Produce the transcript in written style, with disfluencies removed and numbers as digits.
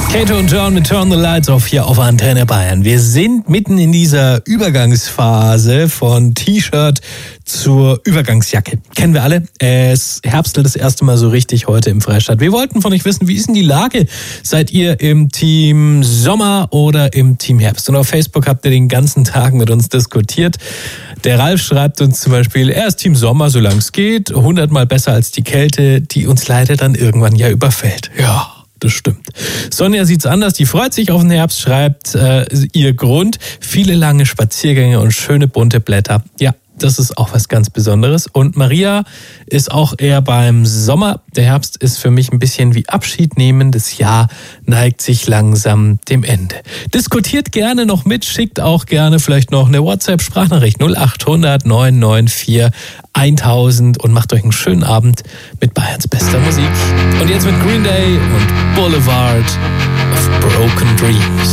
Kato und John mit Turn the Lights Off hier auf Antenne Bayern. Wir sind mitten in dieser Übergangsphase von T-Shirt zur Übergangsjacke. Kennen wir alle. Es herbstelt das erste Mal so richtig heute im Freistaat. Wir wollten von euch wissen, wie ist denn die Lage? Seid ihr im Team Sommer oder im Team Herbst? Und auf Facebook habt ihr den ganzen Tag mit uns diskutiert. Der Ralf schreibt uns zum Beispiel, er ist Team Sommer, solange es geht. 100-mal besser als die Kälte, die uns leider dann irgendwann ja überfällt. Ja. Das stimmt. Sonja sieht's anders. Die freut sich auf den Herbst, schreibt ihr Grund. Viele lange Spaziergänge und schöne bunte Blätter. Ja, das ist auch was ganz Besonderes. Und Maria ist auch eher beim Sommer. Der Herbst ist für mich ein bisschen wie Abschied nehmen. Das Jahr neigt sich langsam dem Ende. Diskutiert gerne noch mit, schickt auch gerne vielleicht noch eine WhatsApp-Sprachnachricht 0800 994 1000 und macht euch einen schönen Abend mit Bayerns bester Musik. Und jetzt mit Green Day und Boulevard of Broken Dreams.